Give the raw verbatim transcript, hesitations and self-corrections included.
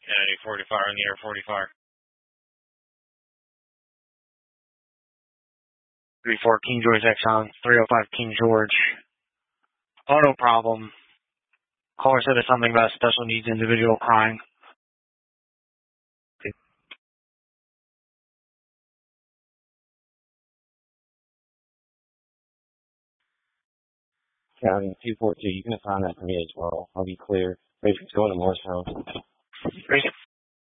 Kennedy forty-five in the air, forty-five. three four King George Exxon, three oh five King George. Auto problem. Caller said there's something about a special needs individual crying. County two four two, you can assign that to me as well. I'll be clear. Basically, going to Morristown. Great.